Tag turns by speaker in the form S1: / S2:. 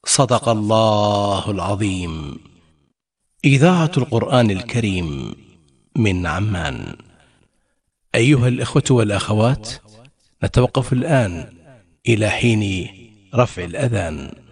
S1: صدق الله العظيم. إذاعة القرآن الكريم من عمان. أيها الإخوة والأخوات، نتوقف الآن إلى حين رفع الأذان.